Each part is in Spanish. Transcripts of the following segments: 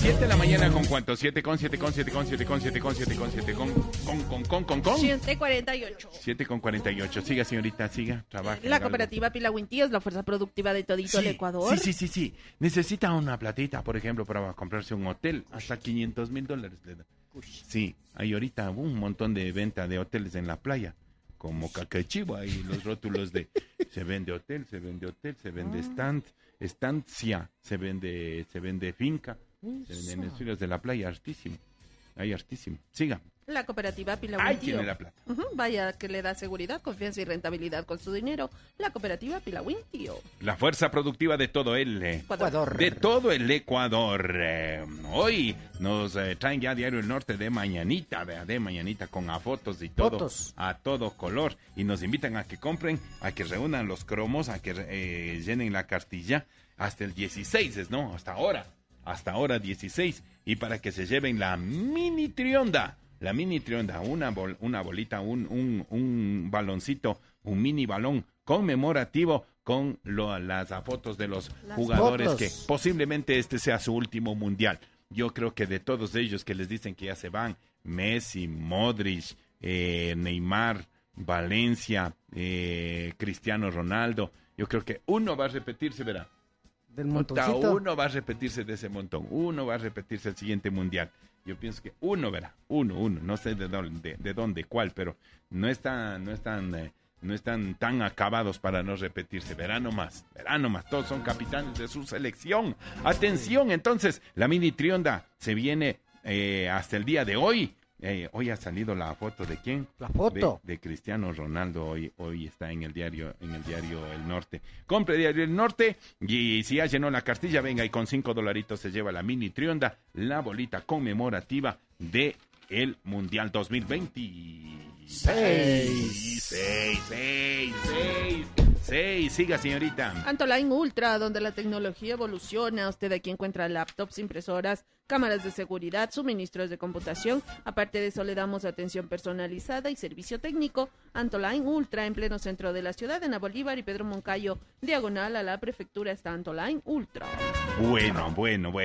7 de la mañana con cuánto, 7:48. 7:48. Siga, señorita, siga, trabaja. La cooperativa Pilawinti es la fuerza productiva de todito el Ecuador. Sí. Necesita una platita, por ejemplo, para comprarse un hotel. Hasta $500,000 le da. Sí, hay ahorita un montón de venta de hoteles en la playa. Como Cacachivo, hay los rótulos de se vende hotel, se vende estancia, se vende finca, se venden estudios de la playa, hartísimo. Hay hartísimo. Siga. La cooperativa Ahí Pilawinti. tiene la plata. Vaya que le da seguridad, confianza y rentabilidad con su dinero. La cooperativa Pilawinti. La fuerza productiva de todo el Ecuador. De todo el Ecuador. Hoy nos traen ya Diario El Norte de mañanita, con fotos y todo. Fotos. A todo color. Y nos invitan a que compren, a que reúnan los cromos, a que llenen la cartilla hasta el 16, ¿no? Hasta ahora 16. Y para que se lleven la mini trionda. La mini trionda, una bolita, un baloncito, un mini balón conmemorativo con las fotos de los jugadores fotos. que posiblemente este sea su último mundial. Yo creo que de todos ellos que les dicen que ya se van, Messi, Modric, Neymar, Valencia, Cristiano Ronaldo, yo creo que uno va a repetirse, verá. Del montoncito. Uno va a repetirse de ese montón, uno va a repetirse el siguiente mundial. Yo pienso que uno verá, uno, no sé de dónde, cuál, pero no están tan acabados para no repetirse. Verá nomás, todos son capitanes de su selección. Atención, entonces, la mini trionda se viene hasta el día de hoy. Hoy ha salido la foto de quién? La foto. De Cristiano Ronaldo. Hoy está en el diario El Norte. Compre Diario El Norte y si ya llenó la cartilla, venga y con $5 se lleva la mini trionda, la bolita conmemorativa de el Mundial 2026. Seis. Siga, señorita. Antoline Ultra, donde la tecnología evoluciona. Usted aquí encuentra laptops, impresoras, cámaras de seguridad, suministros de computación. Aparte de eso, le damos atención personalizada y servicio técnico. Antoline Ultra, en pleno centro de la ciudad, en la Bolívar y Pedro Moncayo, diagonal a la prefectura, está Antoline Ultra. Bueno.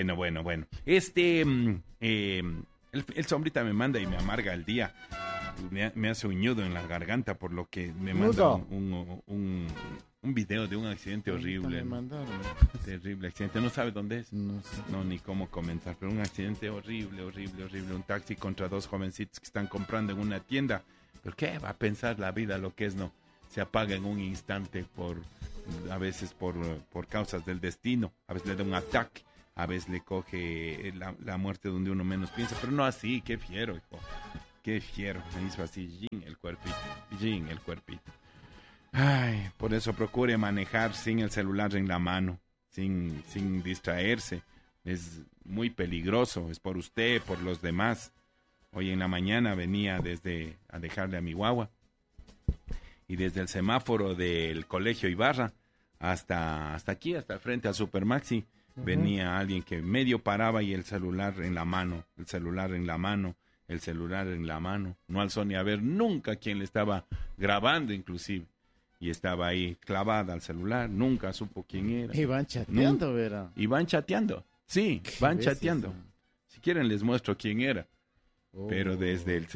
El sombrita me manda y me amarga el día. Me hace un nudo en la garganta por lo que me manda un video de un accidente horrible. Terrible accidente. No sabe dónde es. No sé. No, ni cómo comenzar. Pero un accidente horrible. Un taxi contra dos jovencitos que están comprando en una tienda. ¿Pero qué va a pensar la vida lo que es? No. Se apaga en un instante a veces por causas del destino. A veces le da un ataque. A veces le coge la muerte donde uno menos piensa. Pero no así. Qué fiero, hijo. Qué fiero, me hizo así, el cuerpito. Ay, por eso procure manejar sin el celular en la mano, sin distraerse. Es muy peligroso, es por usted, por los demás. Hoy en la mañana venía a dejarle a mi guagua y desde el semáforo del Colegio Ibarra hasta aquí, hasta frente al Supermaxi, venía alguien que medio paraba y el celular en la mano. No alzó ni a ver nunca quién le estaba grabando, inclusive. Y estaba ahí clavada al celular, nunca supo quién era. Y van chateando, ¿verdad? Y van chateando, sí, van chateando. Si quieren les muestro quién era. Pero desde el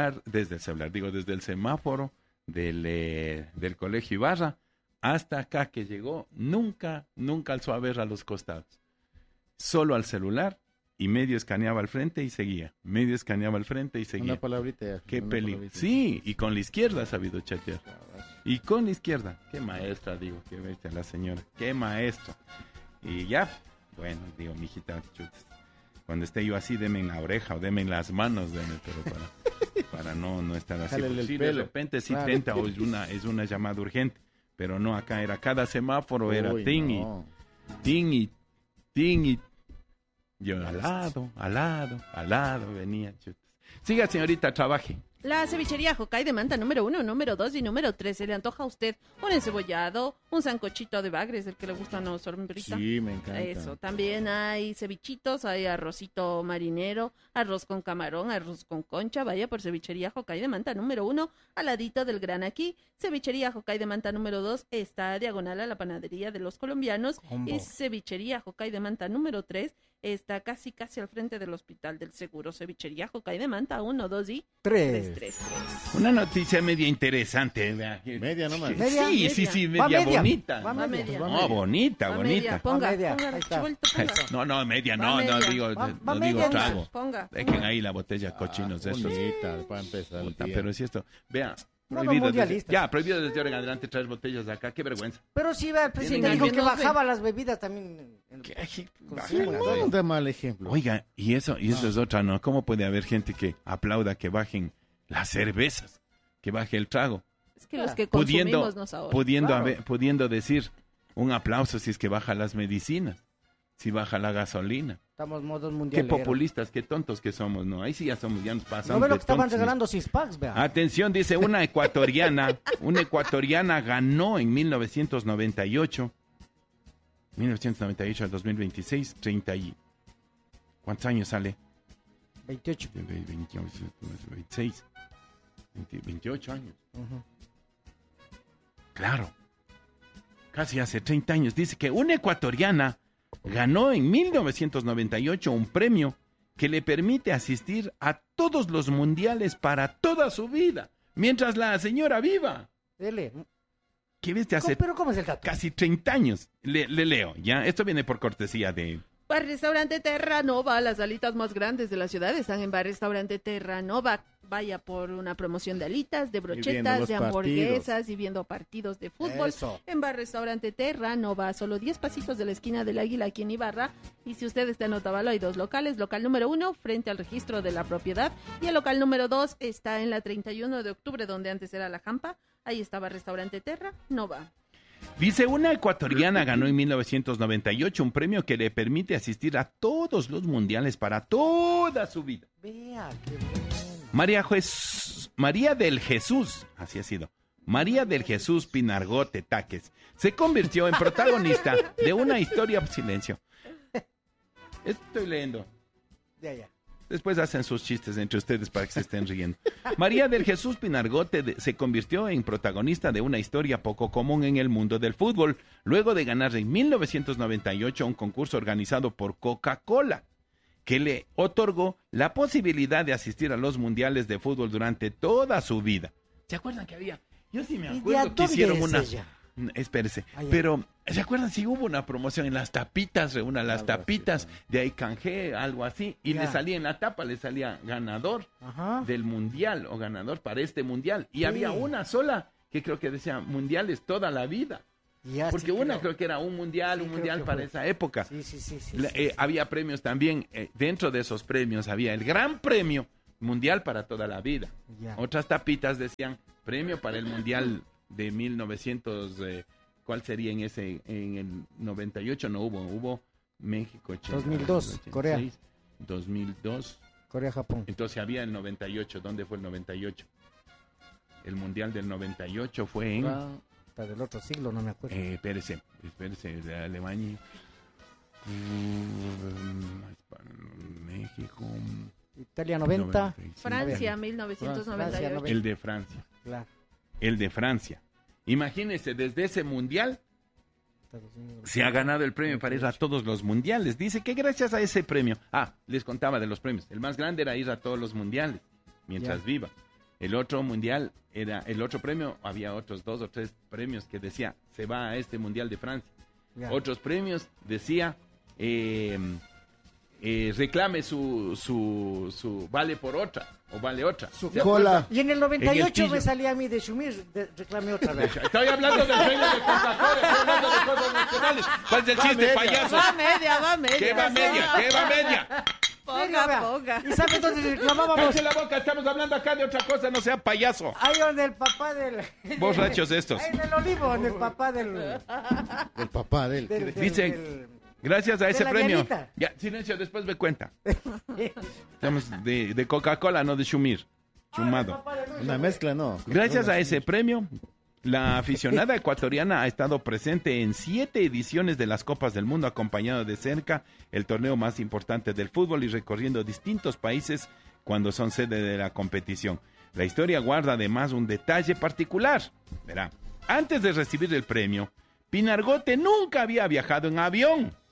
semáforo del Colegio Ibarra hasta acá que llegó, nunca alzó a ver a los costados. Solo al celular. Y medio escaneaba al frente y seguía. Una palabrita. Qué peligro. Sí, y con la izquierda ha sabido chatear. Y con la izquierda. Qué maestra, digo, qué bestia la señora. Qué maestra. Y ya, bueno, digo, mijita, chutes. Cuando esté yo así, deme en la oreja o deme en las manos, pero para no estar así. Sí, de repente sí tenta o es una llamada urgente. Pero no, acá era cada semáforo, era ting y yo al lado venía. Chutas. Siga, señorita, trabaje. La cevichería Jocay de Manta número 1, número 2 y número 3. ¿Se le antoja a usted un encebollado, un sancochito de bagres, el que le gusta, no, sorbrita? Sí, me encanta. Eso, también hay cevichitos, hay arrocito marinero, arroz con camarón, arroz con concha. Vaya por cevichería Jocay de Manta número 1, al ladito del Gran Aquí. Cevichería Jocay de Manta número 2 está diagonal a la panadería de los colombianos. Combo. Y cevichería Jocay de Manta número 3 está casi al frente del Hospital del Seguro. Cevichería Jocay de Manta, 1, 2 y 3. 3. Una noticia media interesante. Media nomás. Sí, media bonita. Va media. No, bonita. Ponga, media. Chibolito, ponga. No, media, Va media. no digo trago. Ponga. Dejen ahí la botella, cochinos esos. Bonita, para empezar. Puta, pero si esto, vea, No, prohibido mundialistas. ya, prohibido desde ahora en adelante traer botellas de acá, qué vergüenza. Pero sí, el presidente Tienen dijo que alguien, bajaba las bebidas también. No un mal ejemplo. Oiga, y eso es otra, ¿no? ¿Cómo puede haber gente que aplauda que bajen las cervezas, que baje el trago? Es que los que consumimos nos ahorran. Pudiendo decir un aplauso si es que baja las medicinas, si baja la gasolina. Estamos modos Qué mundiales. populistas, qué tontos que somos, ¿no? Ahí sí ya nos pasamos. No ve lo de que estaban tontos. regalando Sixpacks, vea. Atención, dice una ecuatoriana ganó en 1998 al 2026, 30 y... ¿Cuántos años sale? 28. 26, 28 años. Ujú. Claro, casi hace 30 años. Dice que una ecuatoriana ganó en 1998 un premio que le permite asistir a todos los mundiales para toda su vida, mientras la señora viva. Dele. ¿Qué ves de hace ¿Pero cómo es el dato? casi 30 años? Le leo, ¿ya? Esto viene por cortesía de... Bar Restaurante Terranova, las alitas más grandes de la ciudad están en Bar Restaurante Terranova. Vaya por una promoción de alitas, de brochetas, de hamburguesas y viendo partidos de fútbol. Eso. En Bar Restaurante Terranova, solo 10 pasitos de la esquina del Águila aquí en Ibarra. Y si usted está en Otavalo, hay 2 locales. Local número 1, frente al registro de la propiedad. Y el local número 2 está en la 31 de octubre, donde antes era la Jampa. Ahí estaba Restaurante Terranova. Dice, una ecuatoriana ganó en 1998 un premio que le permite asistir a todos los mundiales para toda su vida. Vea, qué bueno. María del Jesús, así ha sido, María del Jesús Pinargote Taques, se convirtió en protagonista de una historia... Silencio. Estoy leyendo. Ya. Después hacen sus chistes entre ustedes para que se estén riendo. María del Jesús Pinargote se convirtió en protagonista de una historia poco común en el mundo del fútbol, luego de ganar en 1998 un concurso organizado por Coca-Cola, que le otorgó la posibilidad de asistir a los mundiales de fútbol durante toda su vida. ¿Se acuerdan que había? Yo sí me acuerdo que hicieron una... Espérese, pero ¿se acuerdan si hubo una promoción en las tapitas, las tapitas, de ahí canjé, algo así, y le salía en la tapa, le salía ganador del mundial o ganador para este mundial, y había una sola que creo que decía mundiales toda la vida, porque una creo que era un mundial para esa época. Sí. Había premios también, dentro de esos premios había el gran premio mundial para toda la vida. Otras tapitas decían premio para el mundial de 1900, ¿cuál sería en el 98? No hubo México, 2002, 86, Corea. 2002. Corea, Japón. Entonces había el 98, ¿dónde fue el 98? El mundial del 98 fue en... Para del otro siglo, no me acuerdo. Espérese, de Alemania. México. Italia 90. 95. Francia, 1998. El de Francia. Claro. El de Francia. Imagínense, desde ese mundial se ha ganado el premio para ir a todos los mundiales. Dice que gracias a ese premio, les contaba de los premios, el más grande era ir a todos los mundiales mientras viva. El otro mundial el otro premio, había otros 2 o 3 premios que decía, se va a este mundial de Francia. Otros premios decía, reclame su vale por otra o vale otra. Su cola. Y en el 98 me salía a mí de Shumir, reclamé otra vez. Estoy hablando del premio de Coca-Cola, estoy hablando de cosas nacionales. ¿Cuál es el chiste, payaso? Va media. ¿Qué va media? Ponga. ¿Y sabes dónde reclamábamos? Cállese la boca, estamos hablando acá de otra cosa, no sea payaso. Ahí donde el papá del... Borrachos estos. Ahí en el olivo, donde el papá del... El papá de él. Dicen, gracias a ese la premio. diablita. Ya, silencio, después me cuenta. Estamos de Coca-Cola, no de Shumir. Chumado. Una mezcla, no. Gracias a ese premio, la aficionada ecuatoriana ha estado presente en 7 ediciones de las Copas del Mundo, acompañado de cerca el torneo más importante del fútbol y recorriendo distintos países cuando son sede de la competición. La historia guarda además un detalle particular. Verá, antes de recibir el premio, Pinargote nunca había viajado en avión.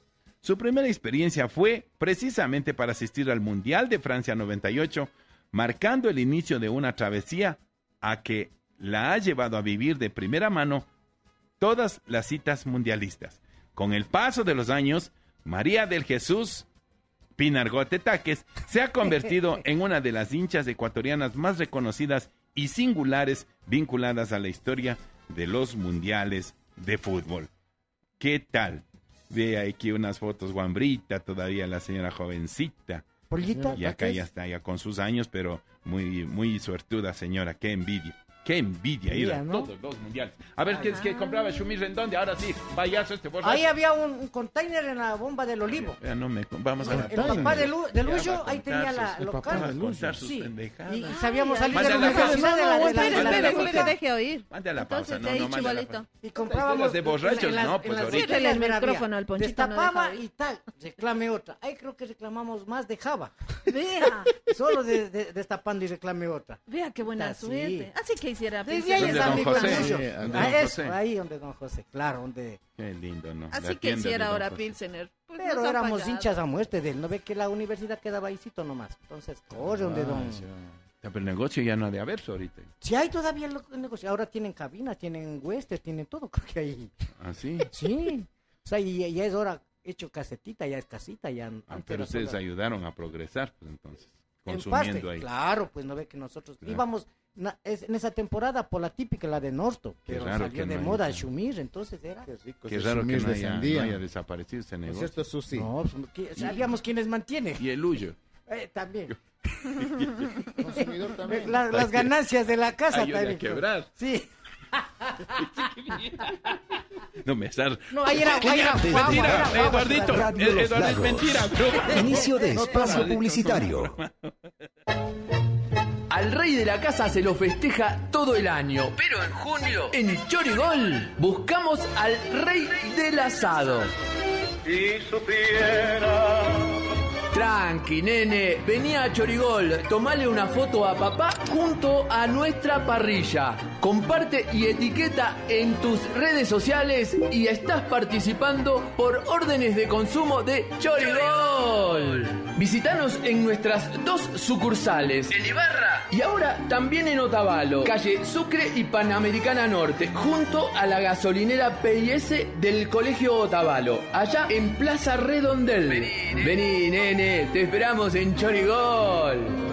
Su primera experiencia fue precisamente para asistir al Mundial de Francia 98, marcando el inicio de una travesía a que la ha llevado a vivir de primera mano todas las citas mundialistas. Con el paso de los años, María del Jesús Pinargote Taques se ha convertido en una de las hinchas ecuatorianas más reconocidas y singulares vinculadas a la historia de los mundiales de fútbol. ¿Qué tal? Ve aquí unas fotos, Guambrita, todavía la señora jovencita. Pollita. Y acá ya está, ya con sus años, pero muy, muy suertuda señora, qué envidia. Qué envidia ir a todos los mundiales. A ver, ¿qué es que compraba Shumir en dónde? Ahora sí, payaso este borracho. Ahí había un container en la bomba del Olivo. Ya no me... Vamos a... El papá de Lucho, ahí tenía la local. Sí. Y sabíamos salir de Manda la la pausa. universidad de la Espere, deje oír. Mande a la pausa, Entonces, no, mande la la pausa. Y comprábamos de borrachos, no, pues ahorita. Cierrele el micrófono al Ponchito, no destapaba deja oír. y tal, reclame otra. Ahí creo que reclamamos más de Java. Vea, Solo destapando y reclame otra. vea qué buena Sí. suerte. Así que hiciera Desde ahí ¿Dónde, es don amigo José? Lucho. Sí, ¿dónde, Ah, don eso, José? ahí donde don José, claro, donde... Qué lindo, ¿no? Así La que tienda de hiciera don ahora José. Pilsener. Pues Pero nos ha éramos fallado. hinchas a muerte de él. ¿No ve que la universidad quedaba ahícito nomás? Entonces, corre donde don... Ya, pero el negocio ya no ha de haberse ahorita. Si hay todavía el negocio. Ahora tienen cabinas, tienen huestes, tienen todo. Creo que hay... ¿Ah, sí? Sí. O sea, y ya es hora hecho casetita, ya es casita, ya... Ah, antes pero era ustedes solo- ayudaron a progresar, pues entonces. En Consumiendo Paste, ahí. claro, pues no ve que nosotros Claro. íbamos en esa temporada por la típica, la de Norto, Qué pero raro salió que de no haya- moda Shumir, entonces era... Qué rico. Qué ese raro que Shumir no de haya sandía. desaparecido ese ¿No es negocio. cierto, Susi? No, pues, sabíamos quiénes mantiene. Y el huyo. También. Consumidor también. Las ganancias de la casa Ayuda a también. quebrar. Sí. No me estás... No, ahí era guagua, Mentira, era guagua. Eduardito. Radio Los Eduardo, es Lagos. mentira, bro. Inicio de espacio publicitario. Al rey de la casa se lo festeja todo el año, pero en junio, en Chorigol, buscamos al rey del asado. Tranqui, nene, vení a Chorigol, tomale una foto a papá junto a nuestra parrilla. Comparte y etiqueta en tus redes sociales y estás participando por órdenes de consumo de Chorigol. Visítanos en nuestras 2 sucursales, en Ibarra y ahora también en Otavalo, calle Sucre y Panamericana Norte, junto a la gasolinera P&S del Colegio Otavalo, allá en Plaza Redondel. Vení, nene, te esperamos en Chorigol.